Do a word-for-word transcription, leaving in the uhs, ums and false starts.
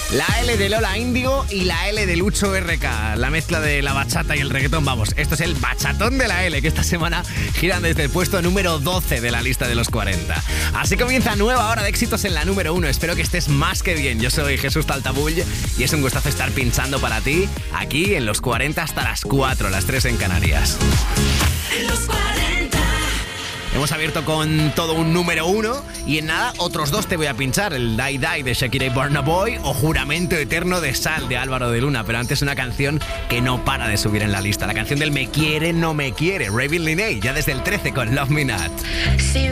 La L de Lola Índigo y la L de Lucho R K. La mezcla de la bachata y el reggaetón. Vamos, esto es el bachatón de la L, que esta semana giran desde el puesto número doce de la lista de los cuarenta. Así comienza nueva hora de éxitos en la número uno. Espero que estés más que bien. Yo soy Jesús Taltabull y es un gustazo estar pinchando para ti aquí en los cuarenta hasta las cuatro, las tres en Canarias. En los cuarenta. Hemos abierto con todo un número uno y en nada otros dos te voy a pinchar, el Die Die de Shakira y Burna Boy o Juramento Eterno de Sal de Álvaro de Luna, pero antes una canción que no para de subir en la lista, la canción del Me Quiere, No Me Quiere, Raven Linney, ya desde el trece con Love Me Not. Sí.